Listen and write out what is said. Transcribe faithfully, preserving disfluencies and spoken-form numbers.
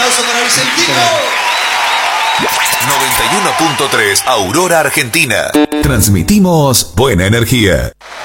aplauso para Vicentino. noventa y uno punto tres Aurora, Argentina. Transmitimos buena energía.